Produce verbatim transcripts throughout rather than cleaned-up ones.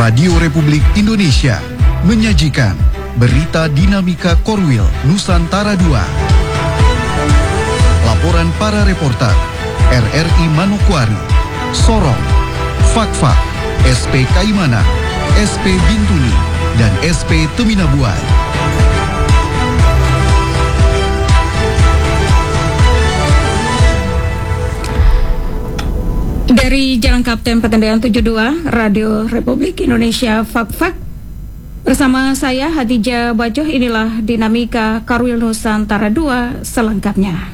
Radio Republik Indonesia menyajikan berita dinamika Korwil Nusantara dua. Laporan para reporter R R I Manokwari, Sorong, Fakfak, S P Kaimana, S P Bintuni, dan S P Teminabuan. Dari Jalan Kapten Petendean tujuh puluh dua, Radio Republik Indonesia Fakfak. Bersama saya Hadijah Bajoh, inilah dinamika Korwil Nusantara dua selengkapnya.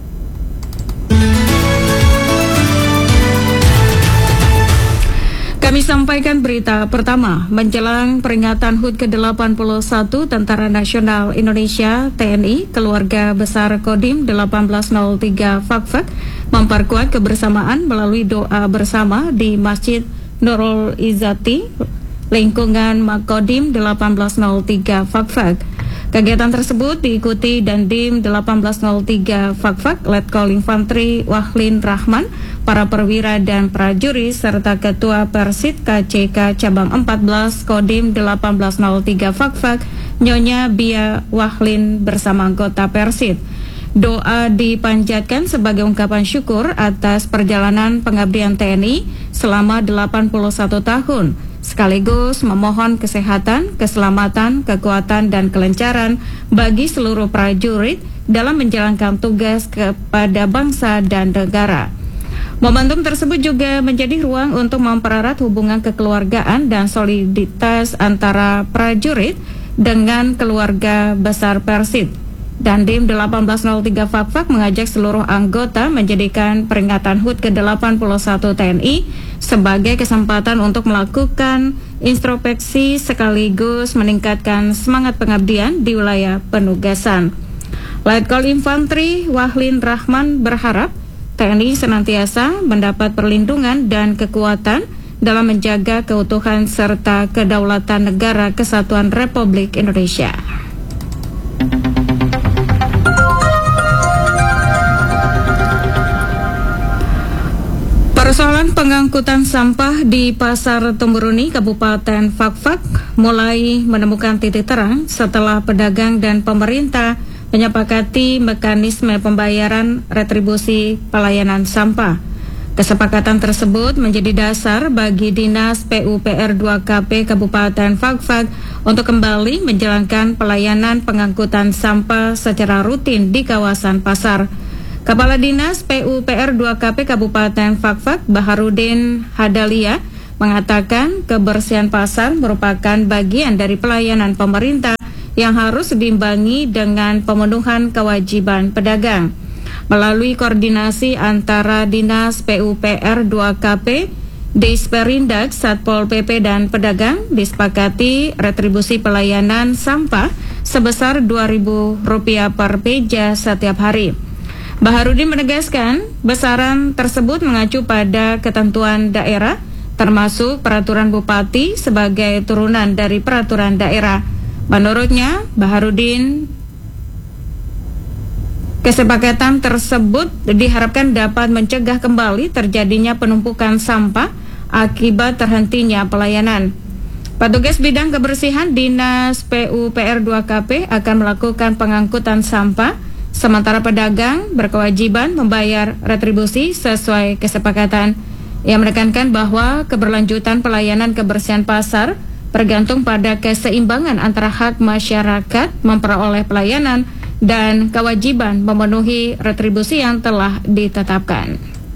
Kami sampaikan berita pertama menjelang peringatan H U T ke delapan puluh satu Tentara Nasional Indonesia T N I, Keluarga Besar Kodim delapan belas nol tiga Fakfak memperkuat kebersamaan melalui doa bersama di Masjid Nurul Izzati, lingkungan Makodim delapan belas nol tiga Fakfak. Kegiatan tersebut diikuti Dandim delapan belas nol tiga Fakfak, Letkol Infantri Wahlin Rahman, para perwira dan prajurit, serta Ketua Persit K C K Cabang empat belas Kodim delapan belas nol tiga Fakfak, Nyonya Bia Wahlin bersama anggota Persit. Doa dipanjatkan sebagai ungkapan syukur atas perjalanan pengabdian T N I selama delapan puluh satu tahun, sekaligus memohon kesehatan, keselamatan, kekuatan, dan kelancaran bagi seluruh prajurit dalam menjalankan tugas kepada bangsa dan negara. Momentum tersebut juga menjadi ruang untuk mempererat hubungan kekeluargaan dan soliditas antara prajurit dengan keluarga besar Persit. Dandim delapan belas nol tiga Fakfak mengajak seluruh anggota menjadikan peringatan H U T ke delapan puluh satu T N I sebagai kesempatan untuk melakukan introspeksi sekaligus meningkatkan semangat pengabdian di wilayah penugasan. Letkol Infantri Wahlin Rahman berharap T N I senantiasa mendapat perlindungan dan kekuatan dalam menjaga keutuhan serta kedaulatan negara kesatuan Republik Indonesia. Persoalan pengangkutan sampah di Pasar Tumburuni, Kabupaten Fakfak mulai menemukan titik terang setelah pedagang dan pemerintah menyepakati mekanisme pembayaran retribusi pelayanan sampah. Kesepakatan tersebut menjadi dasar bagi Dinas P U P R dua K P Kabupaten Fakfak untuk kembali menjalankan pelayanan pengangkutan sampah secara rutin di kawasan pasar. Kepala Dinas P U P R dua K P Kabupaten Fakfak, Baharudin Hadalia, mengatakan kebersihan pasar merupakan bagian dari pelayanan pemerintah yang harus diimbangi dengan pemenuhan kewajiban pedagang. Melalui koordinasi antara Dinas P U P R dua K P, Disperindak, Satpol P P, dan pedagang, disepakati retribusi pelayanan sampah sebesar dua ribu rupiah per meja setiap hari. Baharudin menegaskan besaran tersebut mengacu pada ketentuan daerah, termasuk peraturan bupati sebagai turunan dari peraturan daerah. Menurutnya, Baharudin, kesepakatan tersebut diharapkan dapat mencegah kembali terjadinya penumpukan sampah akibat terhentinya pelayanan. Petugas bidang kebersihan Dinas P U P R dua K P akan melakukan pengangkutan sampah, sementara pedagang berkewajiban membayar retribusi sesuai kesepakatan. Ia menekankan bahwa keberlanjutan pelayanan kebersihan pasar bergantung pada keseimbangan antara hak masyarakat memperoleh pelayanan dan kewajiban memenuhi retribusi yang telah ditetapkan.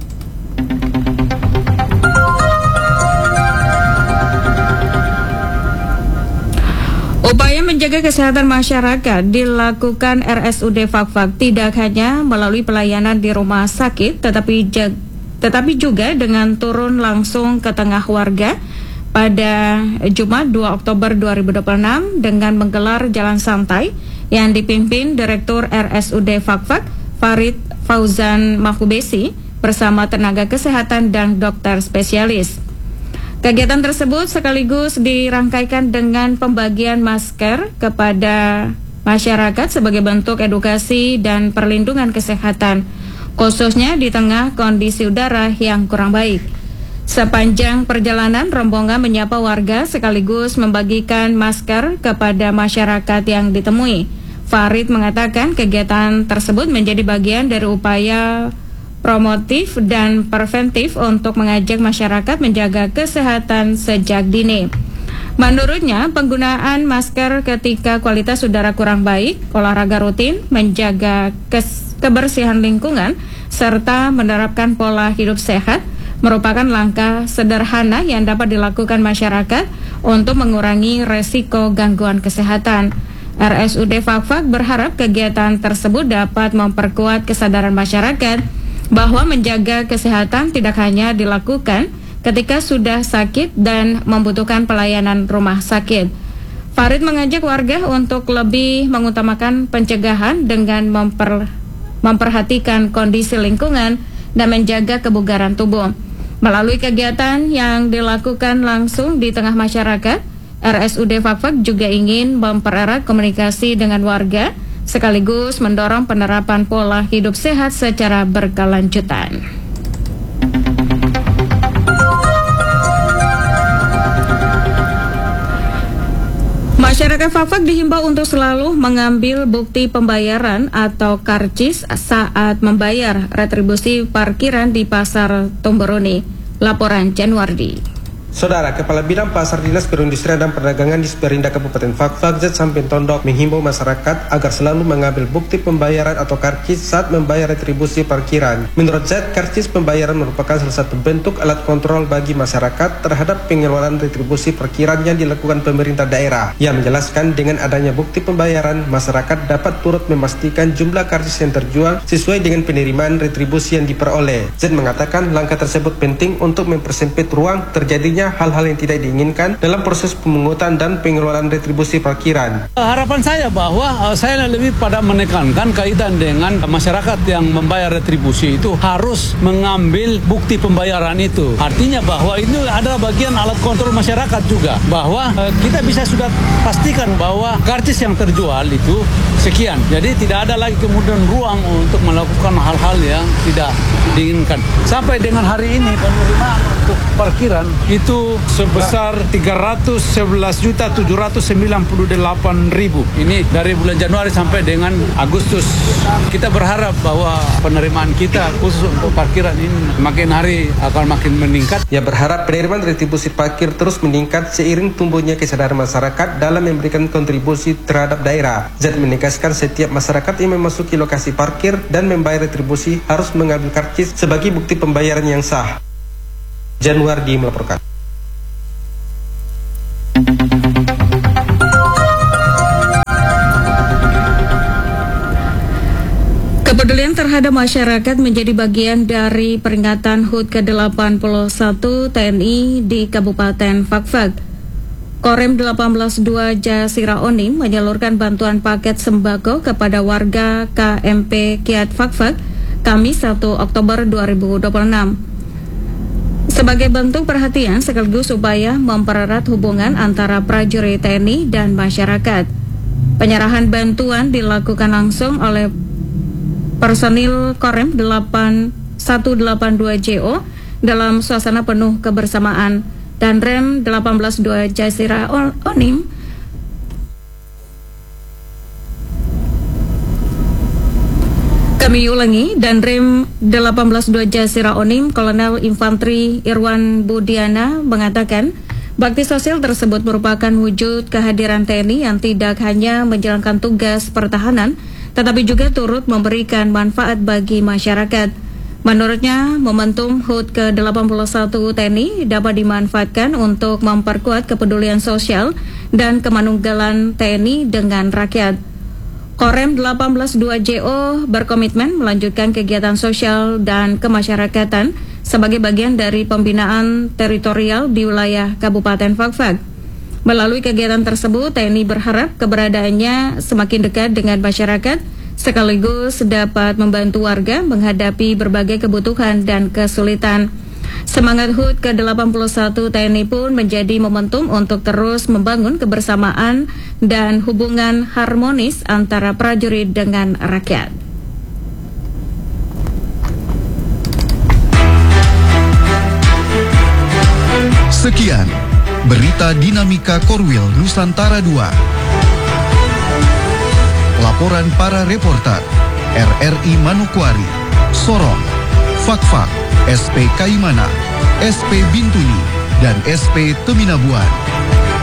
Upaya menjaga kesehatan masyarakat dilakukan R S U D Fakfak tidak hanya melalui pelayanan di rumah sakit, tetapi jag- tetapi juga dengan turun langsung ke tengah warga pada Jumat dua Oktober dua ribu dua puluh enam dengan menggelar jalan santai yang dipimpin Direktur R S U D Fakfak Farid Fauzan Mahubesi bersama tenaga kesehatan dan dokter spesialis. Kegiatan tersebut sekaligus dirangkaikan dengan pembagian masker kepada masyarakat sebagai bentuk edukasi dan perlindungan kesehatan, khususnya di tengah kondisi udara yang kurang baik. Sepanjang perjalanan, rombongan menyapa warga sekaligus membagikan masker kepada masyarakat yang ditemui. Farid mengatakan kegiatan tersebut menjadi bagian dari upaya promotif dan preventif untuk mengajak masyarakat menjaga kesehatan sejak dini. Menurutnya, penggunaan masker ketika kualitas udara kurang baik, olahraga rutin, menjaga kes- kebersihan lingkungan, serta menerapkan pola hidup sehat merupakan langkah sederhana yang dapat dilakukan masyarakat untuk mengurangi resiko gangguan kesehatan. R S U D Fakfak berharap kegiatan tersebut dapat memperkuat kesadaran masyarakat bahwa menjaga kesehatan tidak hanya dilakukan ketika sudah sakit dan membutuhkan pelayanan rumah sakit. Farid mengajak warga untuk lebih mengutamakan pencegahan dengan memper, memperhatikan kondisi lingkungan dan menjaga kebugaran tubuh. Melalui kegiatan yang dilakukan langsung di tengah masyarakat, R S U D Fakfak juga ingin mempererat komunikasi dengan warga sekaligus mendorong penerapan pola hidup sehat secara berkelanjutan. Masyarakat Fakfak dihimbau untuk selalu mengambil bukti pembayaran atau karcis saat membayar retribusi parkiran di Pasar Tomboroni. Laporan Januardi. Saudara, Kepala Bidang Pasar Dinas Perindustrian dan Perdagangan di Sperinda Kabupaten Fakfak, Z. Sampin Tondok, menghimbau masyarakat agar selalu mengambil bukti pembayaran atau karcis saat membayar retribusi parkiran. Menurut Z, karcis pembayaran merupakan salah satu bentuk alat kontrol bagi masyarakat terhadap pengeluaran retribusi parkiran yang dilakukan pemerintah daerah. Ia menjelaskan dengan adanya bukti pembayaran, masyarakat dapat turut memastikan jumlah karcis yang terjual sesuai dengan penerimaan retribusi yang diperoleh. Z mengatakan langkah tersebut penting untuk mempersempit ruang terjadinya hal-hal yang tidak diinginkan dalam proses pemungutan dan pengeluaran retribusi parkiran. Harapan saya bahwa uh, saya lebih pada menekankan kaitan dengan masyarakat yang membayar retribusi itu harus mengambil bukti pembayaran itu. Artinya bahwa itu adalah bagian alat kontrol masyarakat juga, bahwa uh, kita bisa sudah pastikan bahwa karcis yang terjual itu sekian. Jadi tidak ada lagi kemudian ruang untuk melakukan hal-hal yang tidak diinginkan. Sampai dengan hari ini penerimaan untuk parkiran itu sebesar tiga ratus sebelas juta tujuh ratus sembilan puluh delapan ribu. Ini dari bulan Januari sampai dengan Agustus. Kita berharap bahwa penerimaan kita khusus untuk parkiran ini makin hari akan makin meningkat. Ia berharap penerimaan retribusi parkir terus meningkat seiring tumbuhnya kesadaran masyarakat dalam memberikan kontribusi terhadap daerah. Z menegaskan setiap masyarakat yang memasuki lokasi parkir dan membayar retribusi harus mengambil karcis sebagai bukti pembayaran yang sah. Januardi melaporkan. Kepedulian terhadap masyarakat menjadi bagian dari peringatan H U T ke delapan puluh satu T N I di Kabupaten Fakfak. Korem delapan belas dua Jasira Onim menyalurkan bantuan paket sembako kepada warga K M P Kiat Fakfak Kamis satu Oktober dua ribu dua puluh enam. Sebagai bentuk perhatian sekaligus upaya mempererat hubungan antara prajurit T N I dan masyarakat. Penyerahan bantuan dilakukan langsung oleh personil Korem delapan satu delapan dua J O dalam suasana penuh kebersamaan, dan Rem delapan belas dua Jasira Onim Kami ulangi, dan Rem delapan belas dua Jasira Onim Kolonel Infanteri Irwan Budiana mengatakan bakti sosial tersebut merupakan wujud kehadiran T N I yang tidak hanya menjalankan tugas pertahanan tetapi juga turut memberikan manfaat bagi masyarakat. Menurutnya, momentum H U T ke delapan puluh satu T N I dapat dimanfaatkan untuk memperkuat kepedulian sosial dan kemanunggalan T N I dengan rakyat. Korem delapan belas dua J O berkomitmen melanjutkan kegiatan sosial dan kemasyarakatan sebagai bagian dari pembinaan teritorial di wilayah Kabupaten Fakfak. Melalui kegiatan tersebut, T N I berharap keberadaannya semakin dekat dengan masyarakat, sekaligus dapat membantu warga menghadapi berbagai kebutuhan dan kesulitan. Semangat H U T ke delapan puluh satu T N I pun menjadi momentum untuk terus membangun kebersamaan dan hubungan harmonis antara prajurit dengan rakyat. Sekian berita dinamika Korwil Nusantara dua. Laporan para reporter R R I Manokwari, Sorong, Fakfak, S P Kaimana, S P Bintuni, dan S P Teminabuan.